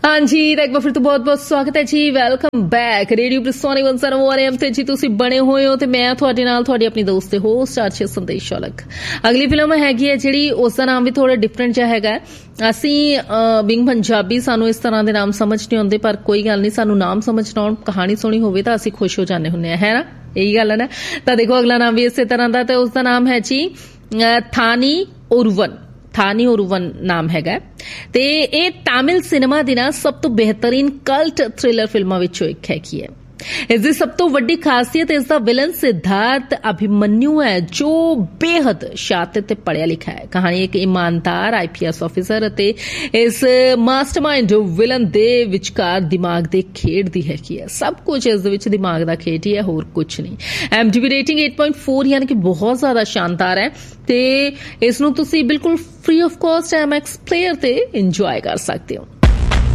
हाँ जी, एक बार फिर तो बहुत बहुत स्वागत है जी। वेलकम बैक रेडियो ब्रिस्टोनी 101 AM ਤੇ ਜੀ ਤੁਸੀਂ ਬਣੇ ਹੋਏ ਹੋ ਤੇ ਮੈਂ ਤੁਹਾਡੇ ਨਾਲ ਤੁਹਾਡੀ ਆਪਣੀ ਦੋਸਤ ਤੇ ਹੋਸਟ ਆਰਚੇ ਸੰਦੇਸ਼ ਸ਼ੌਲਕ। ਅਗਲੀ ਫਿਲਮ ਹੈਗੀ ਹੈ ਜਿਹੜੀ ਉਸ ਦਾ ਨਾਮ ਵੀ ਥੋੜਾ ਡਿਫਰੈਂਟ ਜਿਹਾ ਹੈਗਾ। ਅਸੀਂ ਬਿੰਗ ਪੰਜਾਬੀ ਸਾਨੂੰ ਇਸ ਤਰ੍ਹਾਂ ਦੇ ਨਾਮ ਸਮਝ ਨਹੀਂ ਆਉਂਦੇ, ਪਰ ਕੋਈ ਗੱਲ ਨਹੀਂ, ਸਾਨੂੰ ਨਾਮ ਸਮਝ ਨਾ ਆਉਣ, ਕਹਾਣੀ ਸੋਹਣੀ ਹੋਵੇ ਤਾਂ ਅਸੀਂ ਖੁਸ਼ ਹੋ ਜਾਂਦੇ ਹੁੰਦੇ ਆ, ਹੈ ਨਾ? ਇਹੀ ਗੱਲ ਹੈ ਨਾ। ਤਾਂ ਦੇਖੋ ਅਗਲਾ ਨਾਮ ਵੀ ਇਸੇ ਤਰ੍ਹਾਂ ਦਾ ਤੇ ਉਸ ਦਾ ਨਾਮ ਹੈ ਜੀ ਥਾਨੀ ਓਰੂਵਨ ਨਾਮ ਹੈਗਾ ਤੇ ਇਹ ਤਾਮਿਲ ਸਿਨੇਮਾ ਦੀ ਨਾ ਸਭ ਤੋਂ ਬਿਹਤਰੀਨ ਕਲਟ ਥ੍ਰਿਲਰ ਫਿਲਮਾਂ ਵਿੱਚੋਂ ਇੱਕ ਹੈਗੀ ਹੈ। ਇਸ ਦੀ ਸਭ ਤੋਂ ਵੱਡੀ ਖਾਸੀਅਤ ਇਸ ਦਾ ਵਿਲਨ ਸਿਧਾਰਥ ਅਭਿਮਨਿਊ ਹੈ, ਜੋ ਬੇਹੱਦ ਸ਼ਾਤਿਰ ਤੇ ਪੜ੍ਹਿਆ ਲਿਖਿਆ ਹੈ। ਕਹਾਣੀ ਇੱਕ ਇਮਾਨਦਾਰ IPS ਆਫੀਸਰ ਅਤੇ ਇਸ ਮਾਸਟਰਮਾਈਂਡ ਵਿਲਨ ਦੇ ਵਿਚਕਾਰ ਦਿਮਾਗ ਦੇ ਖੇਡ ਦੀ ਹੈਗੀ ਹੈ। ਸਭ ਕੁਝ ਇਸ ਦੇ ਵਿੱਚ ਦਿਮਾਗ ਦਾ ਖੇਡ ਹੀ ਹੈ, ਹੋਰ ਕੁਝ ਨਹੀਂ। IMDb ਰੇਟਿੰਗ 8.4 ਯਾਨੀ ਕਿ ਬਹੁਤ ਜ਼ਿਆਦਾ ਸ਼ਾਨਦਾਰ ਹੈ ਤੇ ਇਸ ਨੂੰ ਤੁਸੀਂ ਬਿਲਕੁਲ free of cost IMAX player ਤੇ ਇੰਜੋਏ ਕਰ ਸਕਦੇ ਹੋ।